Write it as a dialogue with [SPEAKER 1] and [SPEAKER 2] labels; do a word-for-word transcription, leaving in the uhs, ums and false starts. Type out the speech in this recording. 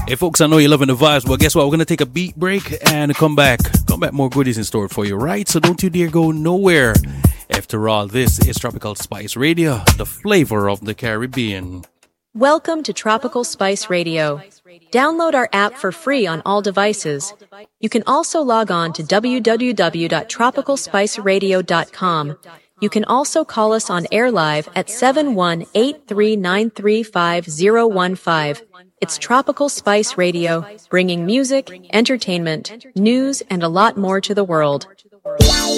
[SPEAKER 1] Hey folks, I know you're loving the vibes, but guess what? We're gonna take a beat break and come back. Come back, more goodies in store for you, right? So don't you dare go nowhere. After all, this is Tropical Spice Radio, the flavor of the Caribbean.
[SPEAKER 2] Welcome to Tropical Spice Radio. Download our app for free on all devices. You can also log on to w w w dot tropical spice radio dot com. You can also call us on air live at seven one eight three nine three five zero one five. It's Tropical Spice Radio, bringing music, entertainment, news, and a lot more to the world.